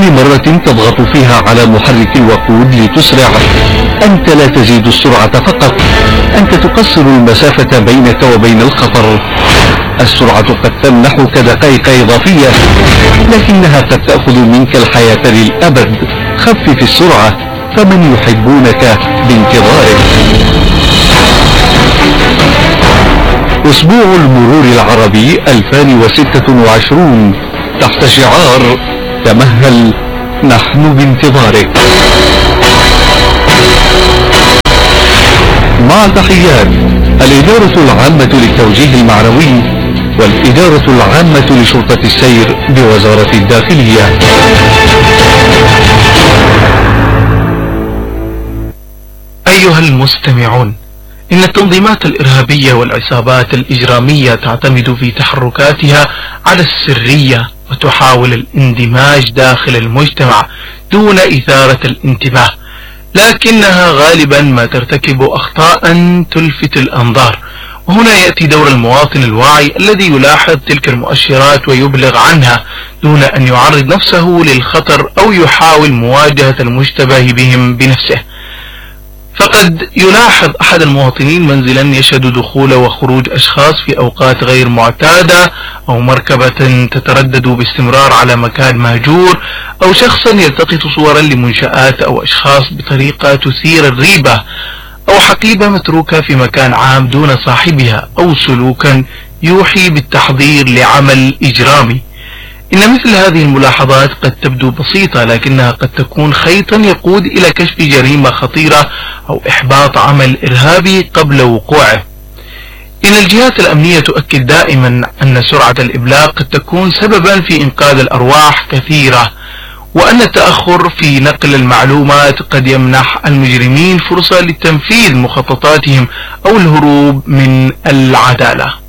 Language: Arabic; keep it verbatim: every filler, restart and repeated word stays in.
كل مرة تضغط فيها على محرك الوقود لتسرع، أنت لا تزيد السرعة فقط، أنت تقصر المسافة بينك وبين الخطر. السرعة قد تمنحك دقائق إضافية، لكنها قد تأخذ منك الحياة للأبد. خفف السرعة، فمن يحبونك بانتظارك. أسبوع المرور العربي ألفين وستة وعشرين تحت شعار تمهل، نحن بانتظارك. مع تحيات الإدارة العامة للتوجيه المعنوي والإدارة العامة لشرطة السير بوزارة الداخلية. أيها المستمعون، إن التنظيمات الإرهابية والعصابات الإجرامية تعتمد في تحركاتها على السرية، وتحاول الاندماج داخل المجتمع دون إثارة الانتباه، لكنها غالبا ما ترتكب أخطاء تلفت الأنظار. وهنا يأتي دور المواطن الواعي الذي يلاحظ تلك المؤشرات ويبلغ عنها دون أن يعرض نفسه للخطر أو يحاول مواجهة المشتبه بهم بنفسه. فقد يلاحظ أحد المواطنين منزلا يشهد دخول وخروج أشخاص في أوقات غير معتادة، أو مركبة تتردد باستمرار على مكان مهجور، أو شخصا يلتقط صورا لمنشآت أو أشخاص بطريقة تثير الريبة، أو حقيبة متروكة في مكان عام دون صاحبها، أو سلوكا يوحي بالتحضير لعمل إجرامي. إن مثل هذه الملاحظات قد تبدو بسيطة، لكنها قد تكون خيطا يقود إلى كشف جريمة خطيرة أو إحباط عمل إرهابي قبل وقوعه. إن الجهات الأمنية تؤكد دائما أن سرعة الإبلاغ قد تكون سببا في إنقاذ الأرواح كثيرة، وأن التأخر في نقل المعلومات قد يمنح المجرمين فرصة لتنفيذ مخططاتهم أو الهروب من العدالة.